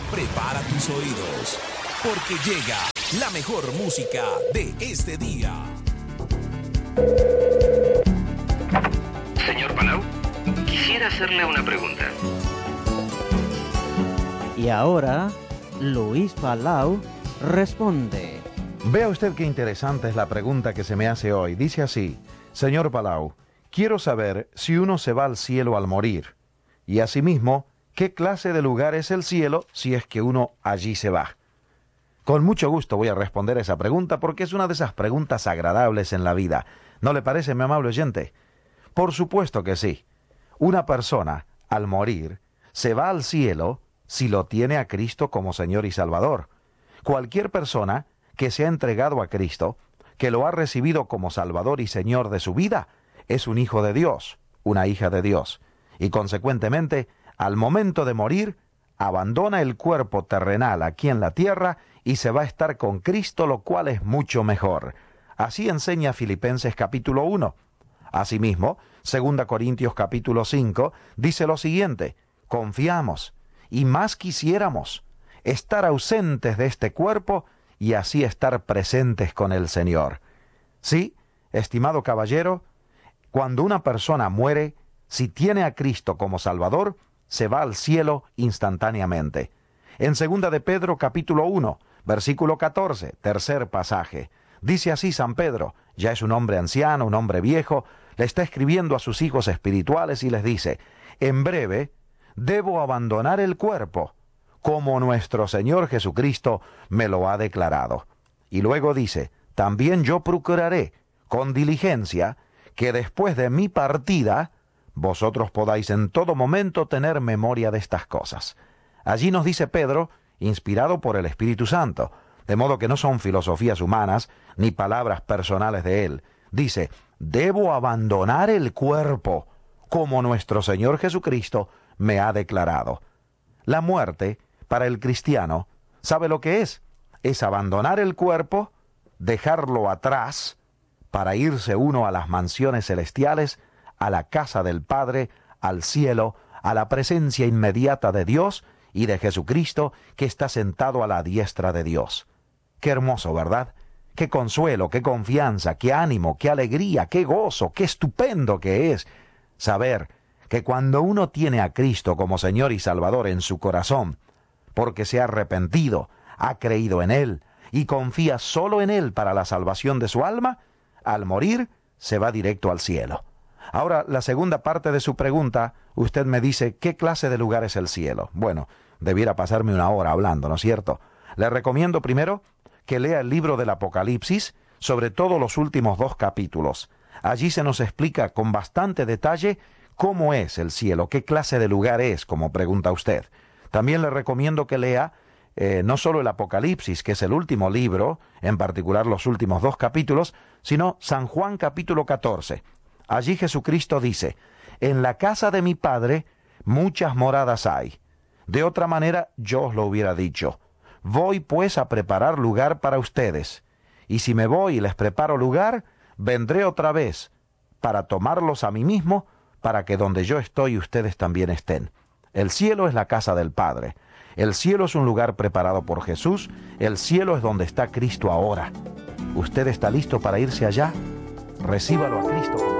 Prepara tus oídos, porque llega la mejor música de este día. Señor Palau, quisiera hacerle una pregunta. Y ahora, Luis Palau responde. Vea usted qué interesante es la pregunta que se me hace hoy. Dice así: Señor Palau, quiero saber si uno se va al cielo al morir. Y asimismo, ¿qué clase de lugar es el cielo si es que uno allí se va? Con mucho gusto voy a responder a esa pregunta porque es una de esas preguntas agradables en la vida. ¿No le parece, mi amable oyente? Por supuesto que sí. Una persona, al morir, se va al cielo si lo tiene a Cristo como Señor y Salvador. Cualquier persona que se ha entregado a Cristo, que lo ha recibido como Salvador y Señor de su vida, es un hijo de Dios, una hija de Dios. Y consecuentemente, al momento de morir, abandona el cuerpo terrenal aquí en la tierra y se va a estar con Cristo, lo cual es mucho mejor. Así enseña Filipenses capítulo 1. Asimismo, 2 Corintios capítulo 5 dice lo siguiente: confiamos, y más quisiéramos, estar ausentes de este cuerpo y así estar presentes con el Señor. Sí, estimado caballero, cuando una persona muere, si tiene a Cristo como Salvador, se va al cielo instantáneamente. En 2 de Pedro capítulo 1, versículo 14, tercer pasaje, dice así San Pedro, ya es un hombre anciano, un hombre viejo, le está escribiendo a sus hijos espirituales y les dice: en breve debo abandonar el cuerpo, como nuestro Señor Jesucristo me lo ha declarado. Y luego dice: también yo procuraré, con diligencia, que después de mi partida, vosotros podáis en todo momento tener memoria de estas cosas. Allí nos dice Pedro, inspirado por el Espíritu Santo, de modo que no son filosofías humanas, ni palabras personales de él. Dice: debo abandonar el cuerpo, como nuestro Señor Jesucristo me ha declarado. La muerte, para el cristiano, ¿sabe lo que es? Es abandonar el cuerpo, dejarlo atrás, para irse uno a las mansiones celestiales, a la casa del Padre, al cielo, a la presencia inmediata de Dios y de Jesucristo, que está sentado a la diestra de Dios. Qué hermoso, ¿verdad? Qué consuelo, qué confianza, qué ánimo, qué alegría, qué gozo, qué estupendo que es saber que cuando uno tiene a Cristo como Señor y Salvador en su corazón, porque se ha arrepentido, ha creído en Él y confía solo en Él para la salvación de su alma, al morir se va directo al cielo. Ahora, la segunda parte de su pregunta, usted me dice: ¿qué clase de lugar es el cielo? Bueno, debiera pasarme una hora hablando, ¿no es cierto? Le recomiendo primero que lea el libro del Apocalipsis, sobre todo los últimos 2 capítulos. Allí se nos explica con bastante detalle cómo es el cielo, qué clase de lugar es, como pregunta usted. También le recomiendo que lea no solo el Apocalipsis, que es el último libro, en particular los últimos 2 capítulos, sino San Juan capítulo 14. Allí Jesucristo dice: en la casa de mi Padre muchas moradas hay. De otra manera yo os lo hubiera dicho. Voy pues a preparar lugar para ustedes. Y si me voy y les preparo lugar, vendré otra vez para tomarlos a mí mismo, para que donde yo estoy ustedes también estén. El cielo es la casa del Padre. El cielo es un lugar preparado por Jesús. El cielo es donde está Cristo ahora. ¿Usted está listo para irse allá? Recíbalo a Cristo.